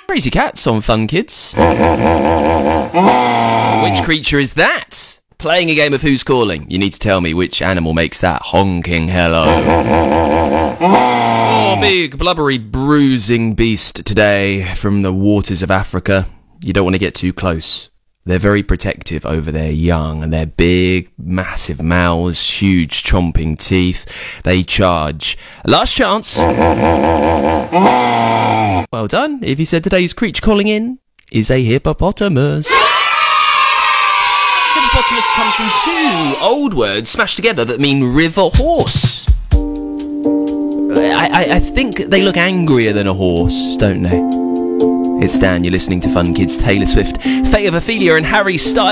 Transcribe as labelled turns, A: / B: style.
A: Crazy Cats on Fun Kids. Which creature is that? Playing a game of Who's Calling. You need to tell me which animal makes that honking hello. Oh, big, blubbery, bruising beast today from the waters of Africa. You don't want to get too close. They're very protective over their young, and their big, massive mouths, huge chomping teeth. They charge. Last chance. Well done. If you said today's creature calling in is a hippopotamus. Hippopotamus comes from two old words smashed together that mean river horse. I think they look angrier than a horse, don't they? It's Dan, you're listening to Fun Kids, Taylor Swift, Fate of Ophelia and Harry Styles.